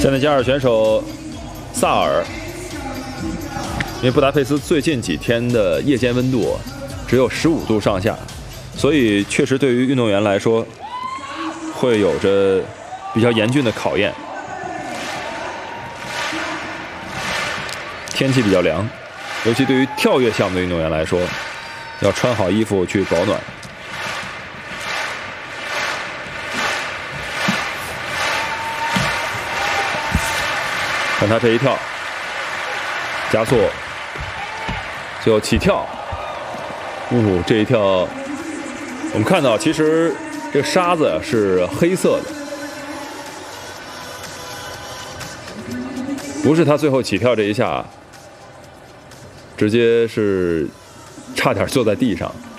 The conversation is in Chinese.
塞内加尔选手萨尔，因为布达佩斯最近几天的夜间温度只有15度上下，所以确实对于运动员来说会有着比较严峻的考验。天气比较凉，尤其对于跳跃项目的运动员来说，要穿好衣服去保暖。看他这一跳，加速，最后起跳。这一跳，我们看到其实这个沙子是黑色的，不是他最后起跳这一下，直接是差点坐在地上。